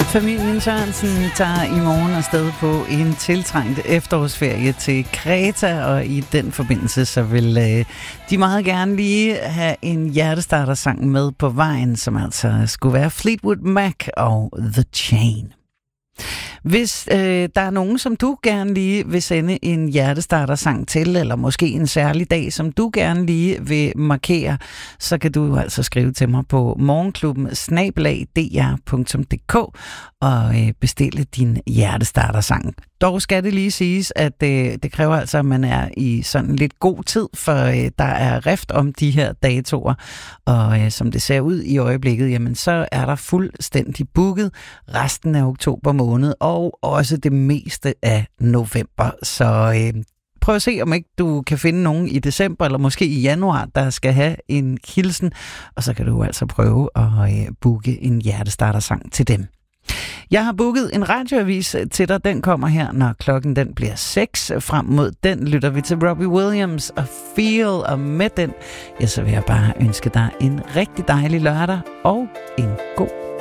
Familien Sørensen tager i morgen afsted på en tiltrængt efterårsferie til Kreta, og i den forbindelse så vil de meget gerne lige have en hjertestartersang med på vejen, som altså skulle være Fleetwood Mac og The Chain. Hvis der er nogen, som du gerne lige vil sende en hjertestartersang til, eller måske en særlig dag, som du gerne lige vil markere, så kan du altså skrive til mig på morgenklubben@dr.dk og bestille din hjertestartersang. Dog skal det lige siges, at det kræver altså, at man er i sådan lidt god tid, for der er rift om de her datoer, og som det ser ud i øjeblikket, jamen så er der fuldstændig booket resten af oktober måned, og også det meste af november. Så prøv at se, om ikke du kan finde nogen i december, eller måske i januar, der skal have en hilsen, og så kan du altså prøve at booke en hjertestartersang til dem. Jeg har booket en radioavis til dig. Den kommer her, når klokken den bliver 6. Frem mod den lytter vi til Robbie Williams og Feel, og med den, så vil jeg bare ønske dig en rigtig dejlig lørdag og en god